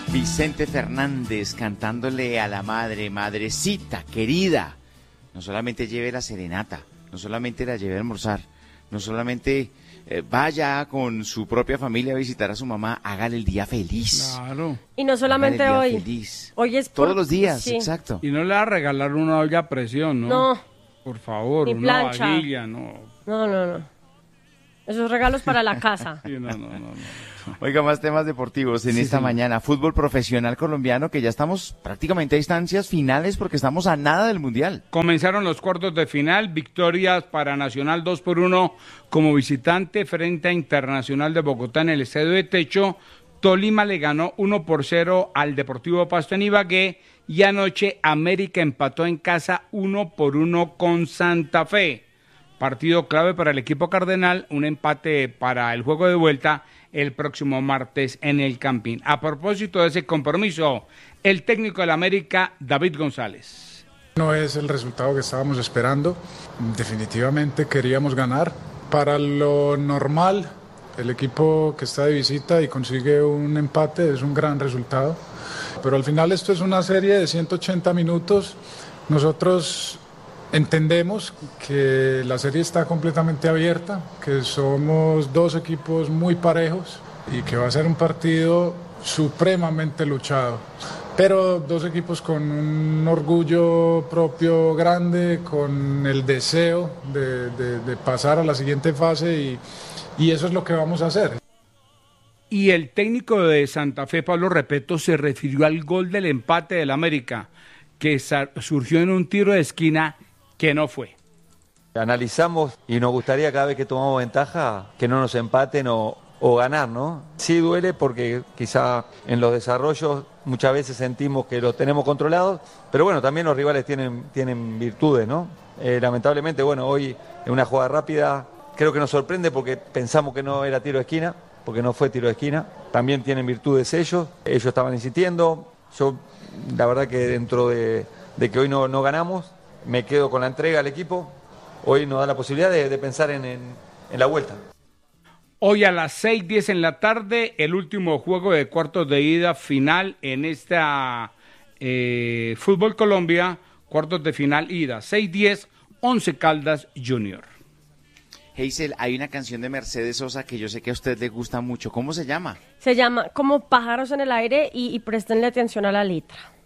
Vicente Fernández cantándole a la madre, madrecita querida, no solamente lleve la serenata, no solamente la lleve a almorzar, no solamente vaya con su propia familia a visitar a su mamá, hágale el día feliz. Claro. Y no solamente hoy. Feliz. Hoy es todos los días, sí. Exacto. Y no le va a regalar una olla a presión, ¿no? No. Por favor, Ni una plancha. vajilla, no. No. Esos regalos para la casa. Sí, no. Oiga, más temas deportivos en esta mañana. Fútbol profesional colombiano, que ya estamos prácticamente a instancias finales porque estamos a nada del Mundial. Comenzaron los cuartos de final, victorias para Nacional 2-1 como visitante frente a Internacional de Bogotá en el Estadio de Techo. Tolima le ganó 1-0 al Deportivo Pasto en Ibagué y anoche América empató en casa 1-1 con Santa Fe. Partido clave para el equipo cardenal, un empate para el juego de vuelta el próximo martes en el Campín. A propósito de ese compromiso, el técnico del América, David González. No es el resultado que estábamos esperando, definitivamente queríamos ganar. Para lo normal, el equipo que está de visita y consigue un empate es un gran resultado, pero al final esto es una serie de 180 minutos, nosotros entendemos que la serie está completamente abierta, que somos dos equipos muy parejos y que va a ser un partido supremamente luchado. Pero dos equipos con un orgullo propio grande, con el deseo de pasar a la siguiente fase y eso es lo que vamos a hacer. Y el técnico de Santa Fe, Pablo Repeto, se refirió al gol del empate del América, que surgió en un tiro de esquina que no fue. Analizamos y nos gustaría cada vez que tomamos ventaja que no nos empaten o ganar, ¿no? Sí duele porque quizá en los desarrollos muchas veces sentimos que los tenemos controlados, pero bueno, también los rivales tienen virtudes, ¿no? Lamentablemente, bueno, hoy en una jugada rápida creo que nos sorprende porque pensamos que no era tiro de esquina, porque no fue tiro de esquina. También tienen virtudes ellos estaban insistiendo. Yo, la verdad que dentro de que hoy no ganamos, me quedo con la entrega al equipo. Hoy nos da la posibilidad de pensar en la vuelta. Hoy a las 6:10 en la tarde, el último juego de cuartos de ida final en esta Fútbol Colombia, cuartos de final ida, 6:10, Once Caldas Junior. Hazel, hay una canción de Mercedes Sosa que yo sé que a usted le gusta mucho. ¿Cómo se llama? Se llama Como pájaros en el aire y préstenle atención a la letra.